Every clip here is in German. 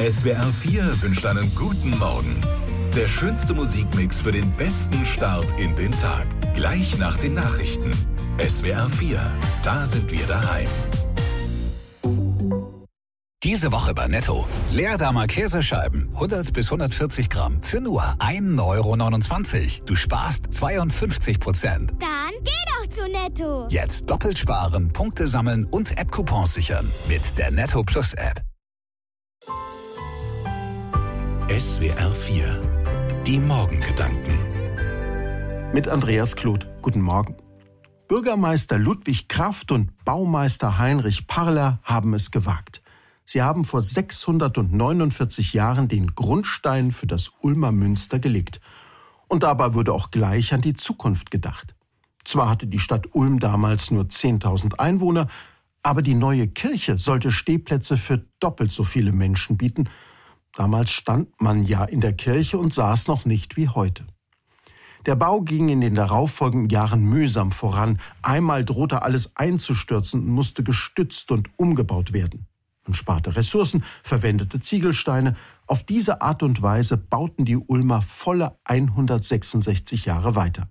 SWR 4 wünscht einen guten Morgen. Der schönste Musikmix für den besten Start in den Tag. Gleich nach den Nachrichten. SWR 4, da sind wir daheim. Diese Woche bei Netto. Leerdammer Käsescheiben, 100 bis 140 Gramm, für nur 1,29 €. Du sparst 52%. Dann geh doch zu Netto. Jetzt doppelt sparen, Punkte sammeln und App-Coupons sichern. Mit der Netto Plus App. SWR 4, die Morgengedanken. Mit Andreas Kloth. Guten Morgen. Bürgermeister Ludwig Kraft und Baumeister Heinrich Parler haben es gewagt. Sie haben vor 649 Jahren den Grundstein für das Ulmer Münster gelegt. Und dabei wurde auch gleich an die Zukunft gedacht. Zwar hatte die Stadt Ulm damals nur 10.000 Einwohner, aber die neue Kirche sollte Stehplätze für doppelt so viele Menschen bieten. Damals stand man ja in der Kirche und saß noch nicht wie heute. Der Bau ging in den darauffolgenden Jahren mühsam voran. Einmal drohte alles einzustürzen und musste gestützt und umgebaut werden. Man sparte Ressourcen, verwendete Ziegelsteine. Auf diese Art und Weise bauten die Ulmer volle 166 Jahre weiter.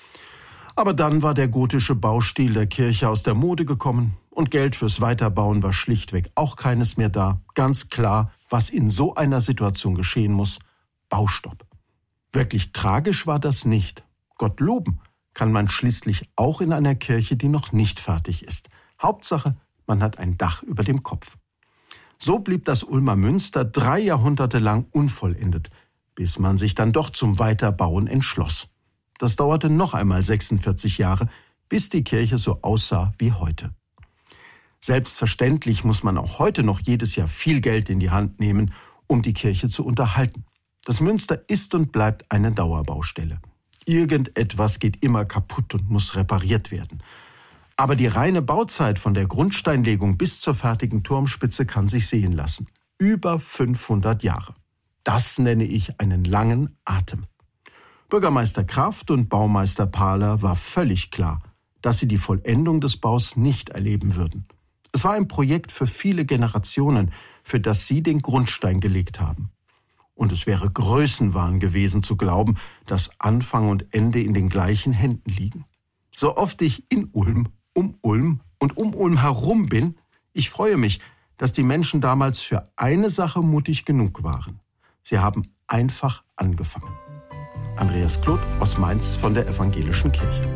Aber dann war der gotische Baustil der Kirche aus der Mode gekommen und Geld fürs Weiterbauen war schlichtweg auch keines mehr da. Ganz klar, was in so einer Situation geschehen muss: Baustopp. Wirklich tragisch war das nicht. Gott loben kann man schließlich auch in einer Kirche, die noch nicht fertig ist. Hauptsache, man hat ein Dach über dem Kopf. So blieb das Ulmer Münster 3 Jahrhunderte lang unvollendet, bis man sich dann doch zum Weiterbauen entschloss. Das dauerte noch einmal 46 Jahre, bis die Kirche so aussah wie heute. Selbstverständlich muss man auch heute noch jedes Jahr viel Geld in die Hand nehmen, um die Kirche zu unterhalten. Das Münster ist und bleibt eine Dauerbaustelle. Irgendetwas geht immer kaputt und muss repariert werden. Aber die reine Bauzeit von der Grundsteinlegung bis zur fertigen Turmspitze kann sich sehen lassen. Über 500 Jahre. Das nenne ich einen langen Atem. Bürgermeister Kraft und Baumeister Parler war völlig klar, dass sie die Vollendung des Baus nicht erleben würden. Es war ein Projekt für viele Generationen, für das sie den Grundstein gelegt haben. Und es wäre Größenwahn gewesen zu glauben, dass Anfang und Ende in den gleichen Händen liegen. So oft ich in Ulm, um Ulm und um Ulm herum bin, ich freue mich, dass die Menschen damals für eine Sache mutig genug waren. Sie haben einfach angefangen. Andreas Kloth aus Mainz von der Evangelischen Kirche.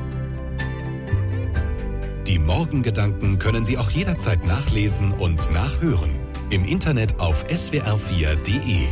Die Morgengedanken können Sie auch jederzeit nachlesen und nachhören. Im Internet auf swr4.de.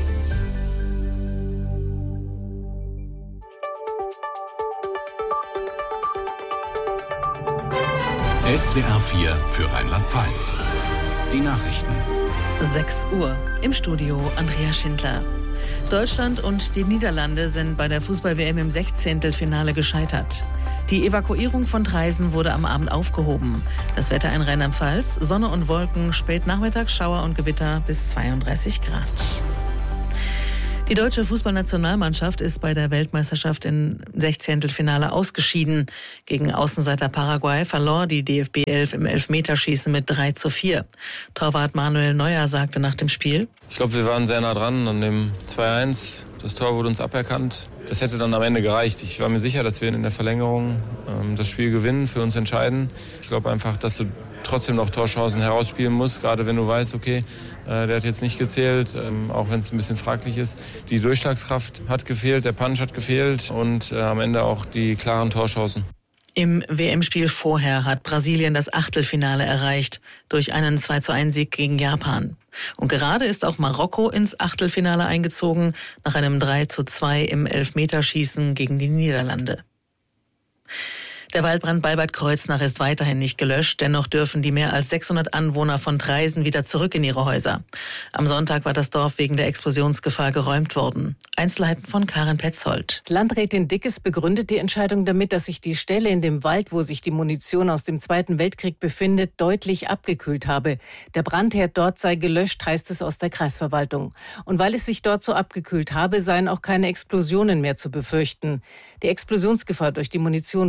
SWR 4 für Rheinland-Pfalz. Die Nachrichten. 6 Uhr. Im Studio Andrea Schindler. Deutschland und die Niederlande sind bei der Fußball-WM im 16. Gescheitert. Die Evakuierung von Traisen wurde am Abend aufgehoben. Das Wetter in Rheinland-Pfalz: Sonne und Wolken, spät Nachmittag Schauer und Gewitter bis 32 Grad. Die deutsche Fußballnationalmannschaft ist bei der Weltmeisterschaft im 16. ausgeschieden. Gegen Außenseiter Paraguay verlor die DFB 11 im Elfmeterschießen mit 3:4. Torwart Manuel Neuer sagte nach dem Spiel: Ich glaube, wir waren sehr nah dran an dem 2:1. Das Tor wurde uns aberkannt. Das hätte dann am Ende gereicht. Ich war mir sicher, dass wir in der Verlängerung das Spiel gewinnen, für uns entscheiden. Ich glaube einfach, dass du trotzdem noch Torchancen herausspielen musst, gerade wenn du weißt, okay, der hat jetzt nicht gezählt, auch wenn es ein bisschen fraglich ist. Die Durchschlagskraft hat gefehlt, der Punch hat gefehlt und am Ende auch die klaren Torchancen. Im WM-Spiel vorher hat Brasilien das Achtelfinale erreicht durch einen 2:1-Sieg gegen Japan. Und gerade ist auch Marokko ins Achtelfinale eingezogen nach einem 3:2 im Elfmeterschießen gegen die Niederlande. Der Waldbrand bei Bad Kreuznach ist weiterhin nicht gelöscht, dennoch dürfen die mehr als 600 Anwohner von Traisen wieder zurück in ihre Häuser. Am Sonntag war das Dorf wegen der Explosionsgefahr geräumt worden. Einzelheiten von Karin Petzold. Landrätin Dickes begründet die Entscheidung damit, dass sich die Stelle in dem Wald, wo sich die Munition aus dem Zweiten Weltkrieg befindet, deutlich abgekühlt habe. Der Brandherd dort sei gelöscht, heißt es aus der Kreisverwaltung. Und weil es sich dort so abgekühlt habe, seien auch keine Explosionen mehr zu befürchten. Die Explosionsgefahr durch die Munition war der Grund,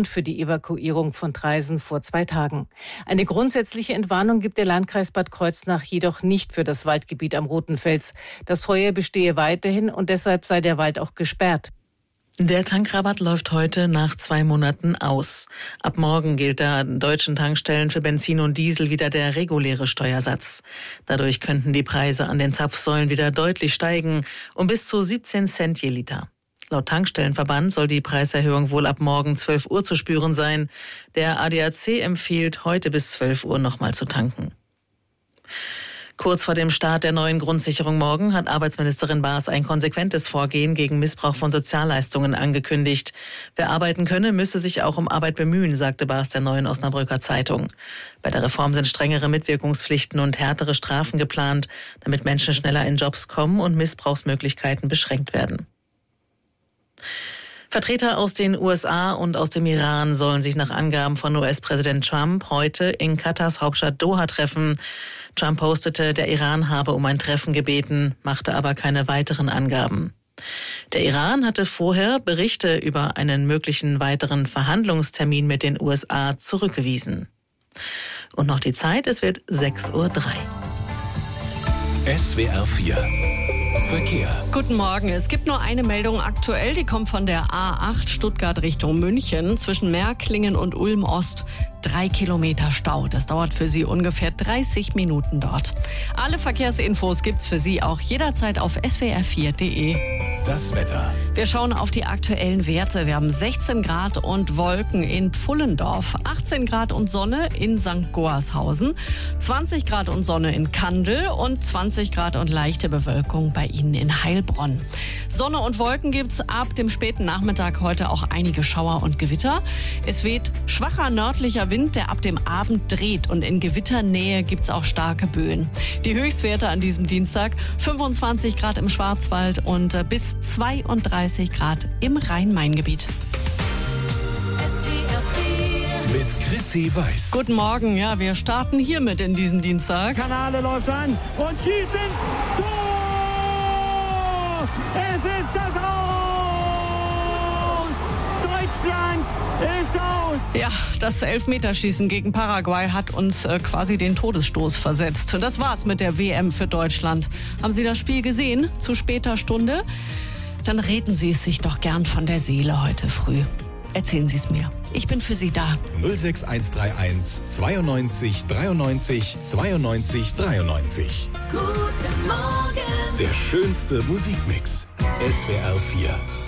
Grund für die Evakuierung von Traisen vor 2 Tagen. Eine grundsätzliche Entwarnung gibt der Landkreis Bad Kreuznach jedoch nicht für das Waldgebiet am Roten Fels. Das Feuer bestehe weiterhin und deshalb sei der Wald auch gesperrt. Der Tankrabatt läuft heute nach 2 Monaten aus. Ab morgen gilt da an deutschen Tankstellen für Benzin und Diesel wieder der reguläre Steuersatz. Dadurch könnten die Preise an den Zapfsäulen wieder deutlich steigen, um bis zu 17 Cent je Liter. Laut Tankstellenverband soll die Preiserhöhung wohl ab morgen 12 Uhr zu spüren sein. Der ADAC empfiehlt, heute bis 12 Uhr nochmal zu tanken. Kurz vor dem Start der neuen Grundsicherung morgen hat Arbeitsministerin Baas ein konsequentes Vorgehen gegen Missbrauch von Sozialleistungen angekündigt. Wer arbeiten könne, müsse sich auch um Arbeit bemühen, sagte Baas der Neuen Osnabrücker Zeitung. Bei der Reform sind strengere Mitwirkungspflichten und härtere Strafen geplant, damit Menschen schneller in Jobs kommen und Missbrauchsmöglichkeiten beschränkt werden. Vertreter aus den USA und aus dem Iran sollen sich nach Angaben von US-Präsident Trump heute in Katars Hauptstadt Doha treffen. Trump postete, der Iran habe um ein Treffen gebeten, machte aber keine weiteren Angaben. Der Iran hatte vorher Berichte über einen möglichen weiteren Verhandlungstermin mit den USA zurückgewiesen. Und noch die Zeit, es wird 6:03 Uhr. SWR 4 Verkehr. Guten Morgen. Es gibt nur eine Meldung aktuell, die kommt von der A8 Stuttgart Richtung München zwischen Märklingen und Ulm Ost. 3 Kilometer Stau. Das dauert für Sie ungefähr 30 Minuten dort. Alle Verkehrsinfos gibt's für Sie auch jederzeit auf swr4.de. Das Wetter. Wir schauen auf die aktuellen Werte. Wir haben 16 Grad und Wolken in Pfullendorf, 18 Grad und Sonne in St. Goarshausen, 20 Grad und Sonne in Kandel und 20 Grad und leichte Bewölkung bei Ihnen in Heilbronn. Sonne und Wolken gibt's ab dem späten Nachmittag heute auch einige Schauer und Gewitter. Es weht schwacher nördlicher Wind, der ab dem Abend dreht und in Gewitternähe gibt's auch starke Böen. Die Höchstwerte an diesem Dienstag 25 Grad im Schwarzwald und bis 32 Grad im Rhein-Main-Gebiet. Mit Chrissy Weiß. Guten Morgen, ja, wir starten hiermit in diesen Dienstag. Kanale läuft an und schießt ins Tor! Es ist das Aus! Deutschland ist aus! Ja, das Elfmeterschießen gegen Paraguay hat uns quasi den Todesstoß versetzt. Und das war's mit der WM für Deutschland. Haben Sie das Spiel gesehen? Zu später Stunde? Dann reden Sie es sich doch gern von der Seele heute früh. Erzählen Sie es mir. Ich bin für Sie da. 06131 92 93 92 93. Guten Morgen. Der schönste Musikmix. SWR 4.